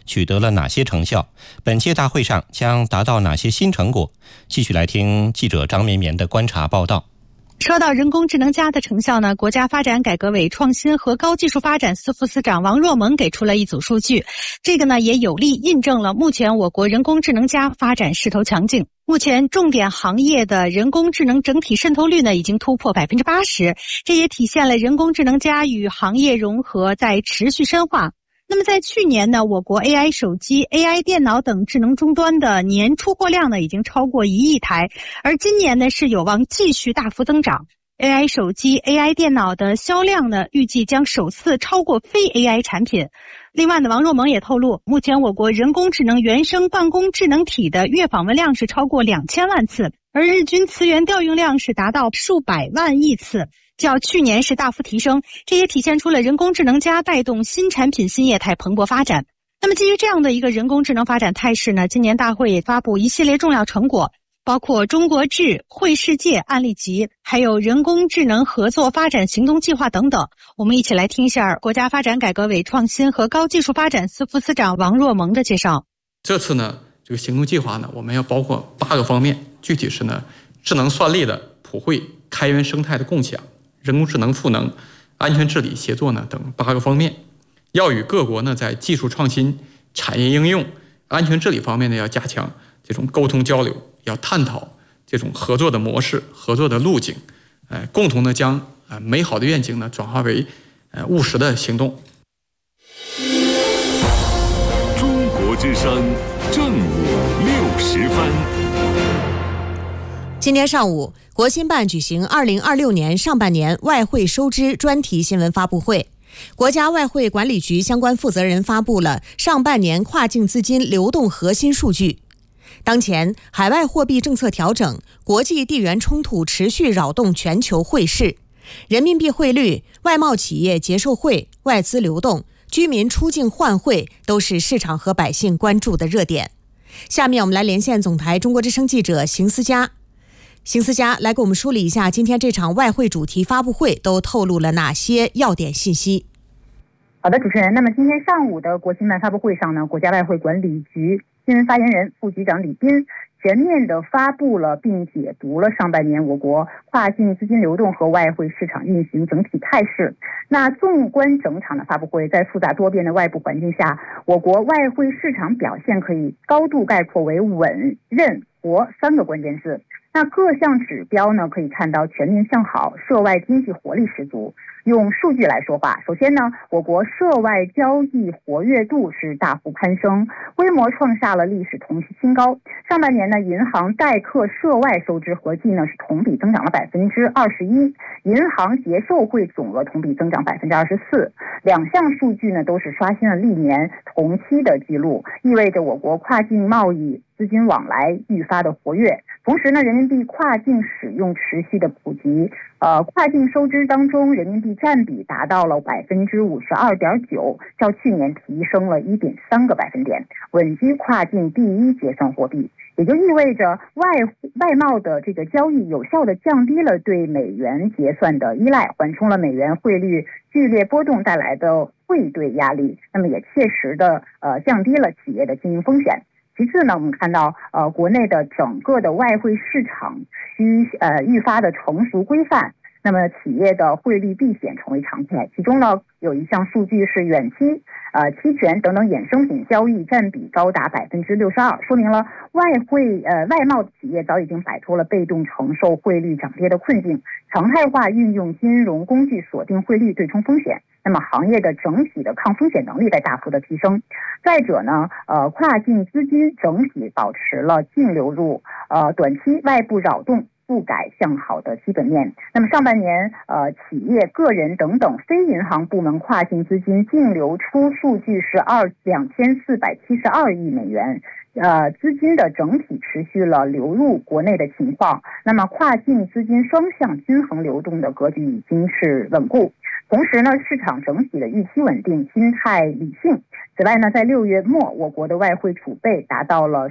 取得了哪些成效？本届大会上将达到哪些新成果？继续来听记者张绵绵的观察报道。 说到人工智能加的成效呢，国家发展改革委创新和高技术发展司副司长王若萌给出了一组数据，这个呢也有力印证了目前我国人工智能加发展势头强劲。目前重点行业的人工智能整体渗透率呢已经突破 80%， 这也体现了人工智能加与行业融合在持续深化。那么在去年呢，我国 AI 手机、AI 电脑等智能终端的年出货量呢已经超过1亿台，而今年呢是有望继续大幅增长。AI 手机、AI 电脑的销量呢预计将首次超过非 AI 产品。另外呢，王若萌也透露，目前我国人工智能原生办公智能体的月访问量是超过2000万次，而日均词源调用量是达到数百万亿次，较去年是大幅提升，这也体现出了人工智能加带动新产品新业态蓬勃发展。那么基于这样的一个人工智能发展态势呢，今年大会也发布一系列重要成果，包括中国智会世界案例集，还有人工智能合作发展行动计划等等。我们一起来听一下国家发展改革委创新和高技术发展司副司长王若萌的介绍。 这次呢，这个行动计划呢，我们要包括8个方面，具体是呢，智能算力的普惠、开源生态的共享、人工智能赋能、安全治理协作呢等8个方面，要与各国呢在技术创新、产业应用、安全治理方面呢要加强这种沟通交流，要探讨这种合作的模式、合作的路径，共同的将美好的愿景呢转化为务实的行动。 中国之声正午6时分。 今天上午，国新办举行2026年上半年外汇收支专题新闻发布会。国家外汇管理局相关负责人发布了上半年跨境资金流动核心数据。当前，海外货币政策调整、国际地缘冲突持续扰动全球汇市，人民币汇率、外贸企业结售汇、外资流动、居民出境换汇都是市场和百姓关注的热点。下面我们来连线总台中国之声记者邢思佳。邢思佳来给我们梳理一下今天这场外汇主题发布会都透露了哪些要点信息。 好的，主持人，那么今天上午的国新办发布会上呢，国家外汇管理局新闻发言人副局长李斌全面地发布了并解读了上半年我国跨境资金流动和外汇市场运行整体态势。那纵观整场的发布会，在复杂多变的外部环境下，我国外汇市场表现可以高度概括为稳、韧、活3个关键字。那各项指标呢，可以看到全面向好，涉外经济活力十足。用数据来说话，首先呢，我国涉外交易活跃度是大幅攀升，规模创下了历史同期新高。上半年呢，银行代客涉外收支合计呢是同比增长了21%，银行结售汇总额同比增长24%，两项数据呢都是刷新了历年同期的记录，意味着我国跨境贸易资金往来愈发的活跃。同时呢，人民币跨境使用持续的普及，跨境收支当中人民币占比达到了52.9%，较去年提升了1.3个百分点，稳居跨境第一结算货币。也就意味着外贸的这个交易有效地降低了对美元结算的依赖，缓冲了美元汇率剧烈波动带来的汇兑压力，那么也切实的降低了企业的经营风险。其次呢，我们看到国内的整个的外汇市场愈发的成熟规范，那么企业的汇率避险成为常态。其中呢，有一项数据是远期期权等等衍生品交易占比高达62%，说明了外贸企业早已经摆脱了被动承受汇率涨跌的困境，常态化运用金融工具锁定汇率对冲风险。那么行业的整体的抗风险能力在大幅的提升。再者呢，跨境资金整体保持了净流入，短期外部扰动不改向好的基本面。那么上半年企业、个人等等非银行部门跨境资金净流出数据是2472亿美元，资金的整体持续了流入国内的情况，那么跨境资金双向均衡流动的格局已经是稳固。同时呢，市场整体的预期稳定，心态理性。此外呢，在6月末，我国的外汇储备达到了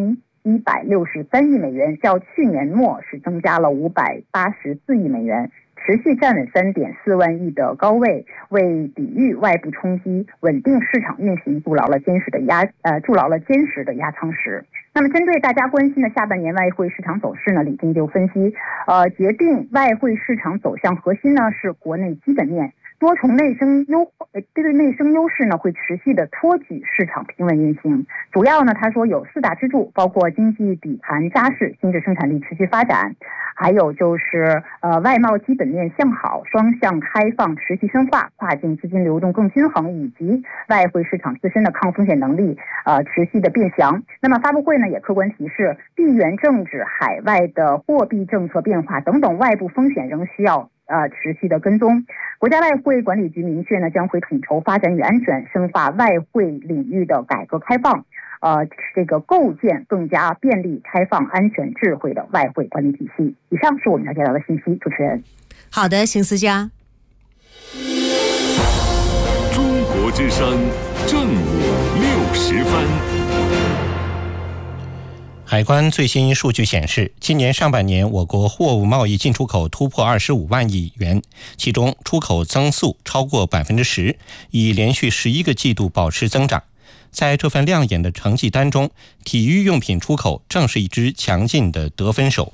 34163亿美元，较去年末是增加了584亿美元， 持续站稳3.4万亿的高位，为抵御外部冲击、稳定市场运行筑牢了坚实的压舱石。那么针对大家关心的下半年外汇市场走势呢，李静就分析，决定外汇市场走向核心呢是国内基本面。多重内生优势呢，会持续的托举市场平稳运行。主要呢，他说有4大支柱，包括经济底盘扎实、新质生产力持续发展，还有就是外贸基本面向好、双向开放持续深化、跨境资金流动更均衡，以及外汇市场自身的抗风险能力持续的变强。那么发布会呢也客观提示，地缘政治、海外的货币政策变化等等外部风险仍需要持续的跟踪。国家外汇管理局明确呢，将会统筹发展与安全，深化外汇领域的改革开放，构建更加便利、开放、安全、智慧的外汇管理体系。以上是我们了解到的信息，主持人。 好的，邢思佳。 中国之声正午60分。 海关最新数据显示，今年上半年我国货物贸易进出口突破25万亿元，其中出口增速超过 10%， 已连续11个季度保持增长。在这份亮眼的成绩单中，体育用品出口正是一支强劲的得分手。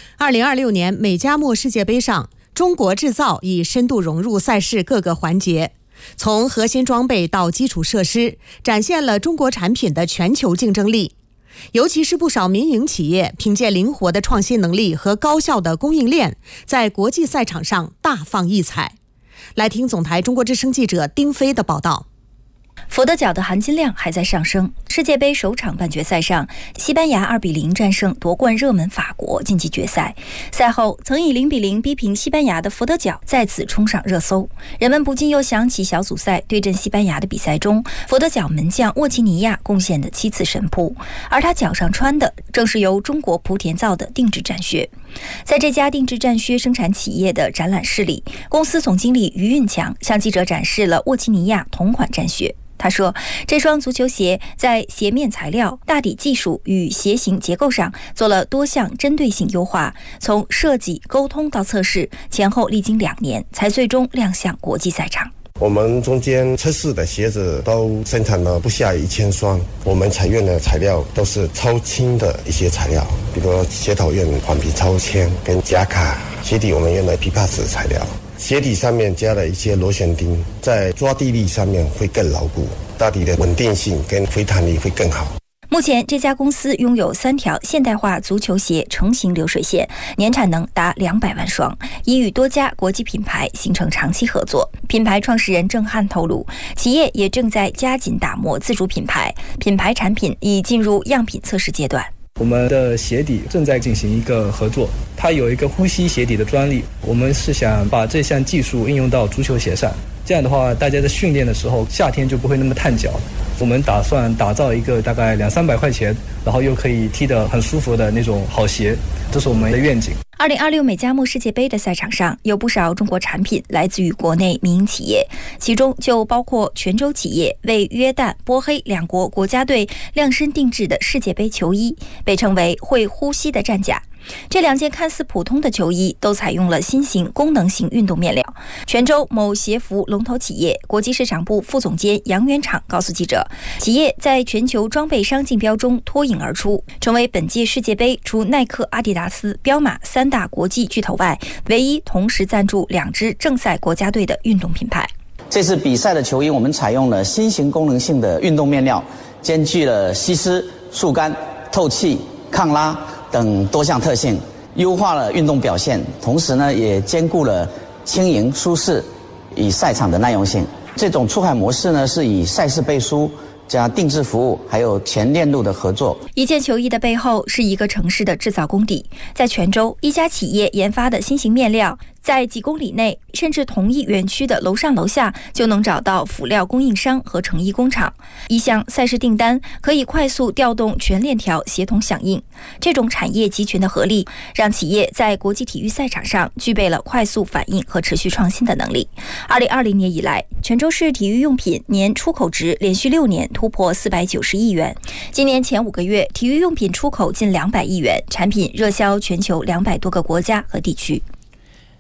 2026年美加墨世界杯上，中国制造已深度融入赛事各个环节，从核心装备到基础设施，展现了中国产品的全球竞争力。尤其是不少民营企业凭借灵活的创新能力和高效的供应链，在国际赛场上大放异彩。来听总台中国之声记者丁飞的报道。 佛得角的含金量还在上升。世界杯首场半决赛上，西班牙2-0战胜夺冠热门法国，晋级决赛。赛后，曾以0-0逼平西班牙的佛得角再次冲上热搜，人们不禁又想起小组赛对阵西班牙的比赛中，佛得角门将沃奇尼亚贡献的7次神扑，而他脚上穿的正是由中国莆田造的定制战靴。在这家定制战靴生产企业的展览室里，公司总经理于运强向记者展示了沃奇尼亚同款战靴。他说，这双足球鞋在鞋面材料、大底技术与鞋型结构上做了多项针对性优化，从设计、沟通到测试，前后历经2年，才最终亮相国际赛场。 我们中间测试的鞋子都生产了不下1000双，我们采用的材料都是超轻的一些材料，比如鞋头用环皮超纤跟夹卡，鞋底我们用的枇杷石材料，鞋底上面加了一些螺旋钉，在抓地力上面会更牢固，大底的稳定性跟回弹力会更好。 目前，这家公司拥有3条现代化足球鞋成型流水线，年产能达200万双，已与多家国际品牌形成长期合作。品牌创始人郑汉透露，企业也正在加紧打磨自主品牌，品牌产品已进入样品测试阶段。 我们的鞋底正在进行一个合作，它有一个呼吸鞋底的专利，我们是想把这项技术应用到足球鞋上，这样的话大家在训练的时候夏天就不会那么烫脚。我们打算打造一个大概200-300块钱，然后又可以踢得很舒服的那种好鞋，这是我们的愿景。 2026美加墨世界杯的赛场上，有不少中国产品来自于国内民营企业，其中就包括泉州企业为约旦、波黑2国国家队量身定制的世界杯球衣，被称为会呼吸的战甲。这2件看似普通的球衣都采用了新型功能性运动面料。泉州某鞋服龙头企业国际市场部副总监杨元厂告诉记者，企业在全球装备商竞标中脱颖而出，成为本届世界杯除耐克、阿迪达斯、彪马3大国际巨头外，唯一同时赞助2支正赛国家队的运动品牌。 这次比赛的球衣我们采用了新型功能性的运动面料，兼具了吸湿、速干、透气、抗拉等多项特性，优化了运动表现，同时呢也兼顾了轻盈、舒适与赛场的耐用性。这种出海模式呢是以赛事背书加定制服务还有全链路的合作。 一件球衣的背后是一个城市的制造工地，在泉州，一家企业研发的新型面料，在几公里内甚至同一园区的楼上楼下就能找到辅料供应商和成衣工厂。一项赛事订单可以快速调动全链条协同响应，这种产业集群的合力让企业在国际体育赛场上具备了快速反应和持续创新的能力。2020年以来，泉州市体育用品年出口值连续6年突破490亿元，今年前5个月体育用品出口近200亿元，产品热销全球200多个国家和地区。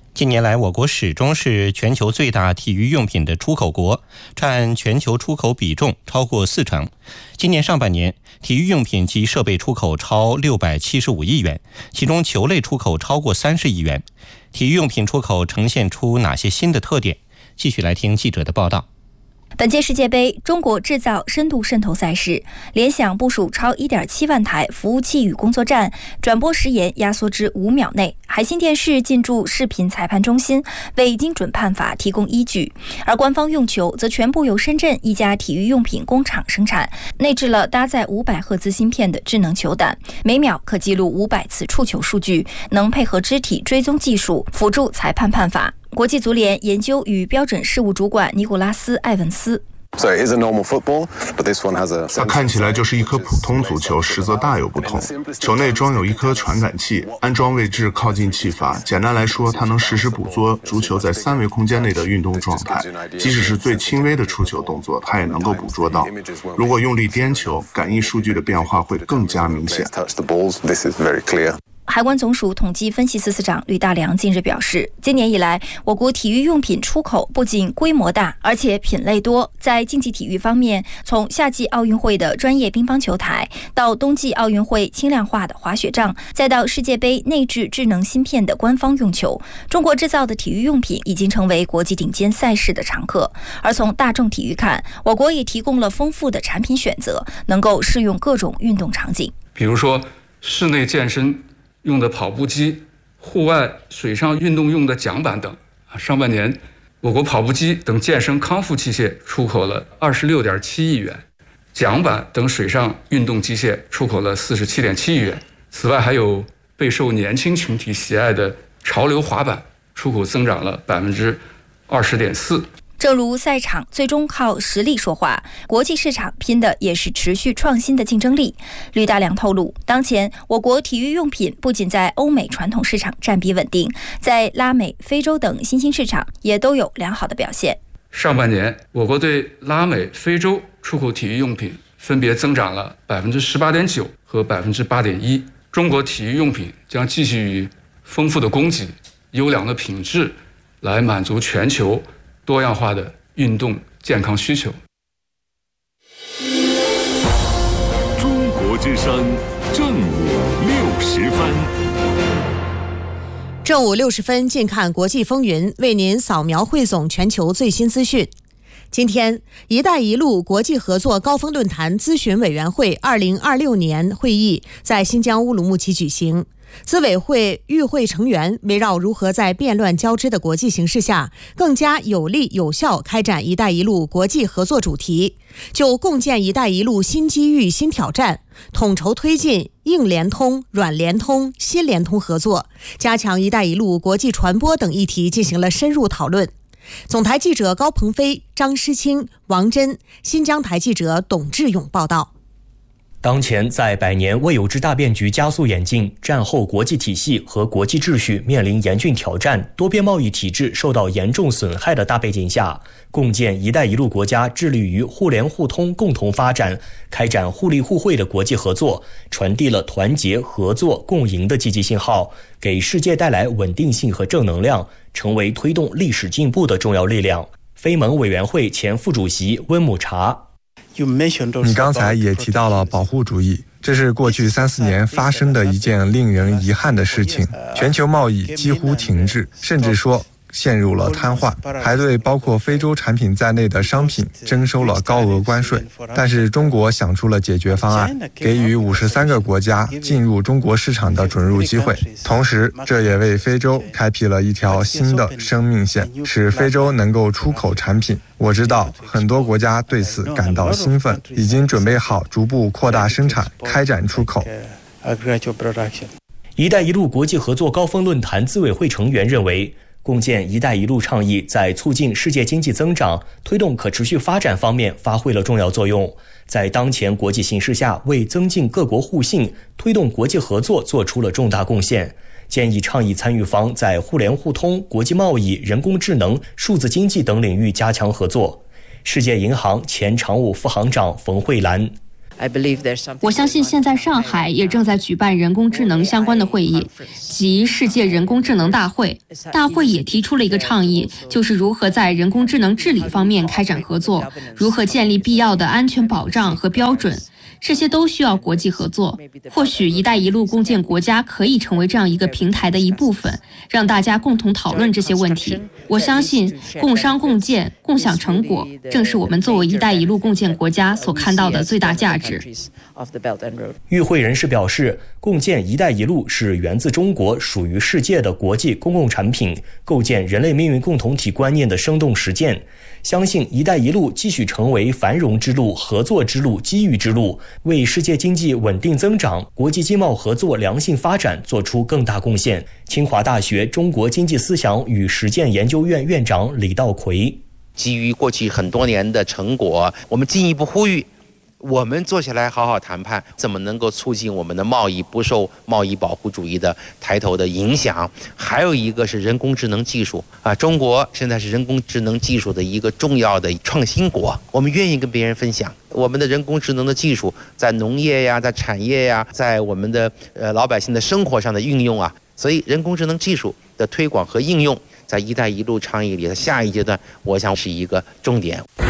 近年来，我国始终是全球最大体育用品的出口国，占全球出口比重超过40%。今年上半年，体育用品及设备出口超675亿元，其中球类出口超过30亿元。体育用品出口呈现出哪些新的特点？继续来听记者的报道。 本届世界杯中国制造深度渗透赛事，联想部署超 1.7 万台服务器与工作站，转播时延压缩至5秒内。海信电视进驻视频裁判中心，为精准判罚提供依据。而官方用球则全部由深圳一家体育用品工厂生产，内置了搭载500赫兹芯片的智能球胆，每秒可记录500次触球数据，能配合肢体追踪技术辅助裁判判罚。国际足联研究与标准事务主管尼古拉斯·埃文斯。 它看起来就是一颗普通足球，实则大有不同。球内装有一颗传感器，安装位置靠近气阀。简单来说，它能实时捕捉足球在3维空间内的运动状态，即使是最轻微的触球动作，它也能够捕捉到。如果用力颠球，感应数据的变化会更加明显。 海关总署统计分析司司长吕大良近日表示，今年以来，我国体育用品出口不仅规模大，而且品类多。在竞技体育方面，从夏季奥运会的专业乒乓球台，到冬季奥运会轻量化的滑雪杖，再到世界杯内置智能芯片的官方用球，中国制造的体育用品已经成为国际顶尖赛事的常客。而从大众体育看，我国也提供了丰富的产品选择，能够适用各种运动场景。 比如说室内健身用的跑步机、户外水上运动用的桨板等。上半年，我国跑步机等健身康复器械出口了26.7亿元，桨板等水上运动机械出口了47.7亿元。此外，还有备受年轻群体喜爱的潮流滑板，出口增长了20.4%。 正如赛场最终靠实力说话，国际市场拼的也是持续创新的竞争力。吕大良透露，当前我国体育用品不仅在欧美传统市场占比稳定，在拉美、非洲等新兴市场也都有良好的表现。 上半年，我国对拉美、非洲出口体育用品分别增长了18.9%和8.1%。中国体育用品将继续以丰富的供给、优良的品质来满足全球多样化的运动健康需求。 中国之声正午60分。 正午60分，近看国际风云，为您扫描汇总全球最新资讯。今天，“一带一路”国际合作高峰论坛咨询委员会2026年会议在新疆乌鲁木齐举行。资委会与会成员围绕如何在变乱交织的国际形势下更加有力有效开展“一带一路”国际合作主题，就共建“一带一路”新机遇新挑战，统筹推进硬联通、软联通、新联通合作，加强“一带一路”国际传播等议题进行了深入讨论。总台记者高鹏飞、张诗清、王真，新疆台记者董志勇报道。 当前，在百年未有之大变局加速演进，战后国际体系和国际秩序面临严峻挑战，多边贸易体制受到严重损害的大背景下，共建“一带一路”国家致力于互联互通、共同发展，开展互利互惠的国际合作，传递了团结、合作、共赢的积极信号，给世界带来稳定性和正能量，成为推动历史进步的重要力量。非盟委员会前副主席温姆查。 你刚才也提到了保护主义，这是过去3-4年发生的一件令人遗憾的事情。全球贸易几乎停滞，甚至说陷入了瘫痪，还对包括非洲产品在内的商品征收了高额关税。但是中国想出了解决方案，给予53个国家进入中国市场的准入机会，同时这也为非洲开辟了一条新的生命线，使非洲能够出口产品。我知道很多国家对此感到兴奋，已经准备好逐步扩大生产，开展出口。 “一带一路”国际合作高峰论坛资委会成员认为，共建“一带一路”倡议在促进世界经济增长、推动可持续发展方面发挥了重要作用，在当前国际形势下为增进各国互信、推动国际合作做出了重大贡献。建议倡议参与方在互联互通、国际贸易、人工智能、数字经济等领域加强合作。世界银行前常务副行长冯慧兰。 我相信现在上海也正在举办人工智能相关的会议，即世界人工智能大会。大会也提出了一个倡议，就是如何在人工智能治理方面开展合作，如何建立必要的安全保障和标准。这些都需要国际合作，或许“一带一路”共建国家可以成为这样一个平台的一部分，让大家共同讨论这些问题。我相信共商共建、共享成果，正是我们作为“一带一路”共建国家所看到的最大价值。 与会人士表示，共建“一带一路”是源自中国、属于世界的国际公共产品，构建人类命运共同体观念的生动实践。相信“一带一路”继续成为繁荣之路、合作之路、机遇之路，为世界经济稳定增长、国际经贸合作良性发展做出更大贡献。清华大学中国经济思想与实践研究院院长李道奎： 基于过去很多年的成果，我们进一步呼吁我们坐下来好好谈判，怎么能够促进我们的贸易不受贸易保护主义的抬头的影响。还有一个是人工智能技术中国现在是人工智能技术的一个重要的创新国，我们愿意跟别人分享我们的人工智能的技术在农业呀，在产业呀，在我们的老百姓的生活上的运用所以人工智能技术的推广和应用在“一带一路”倡议里的下一阶段，我想是一个重点。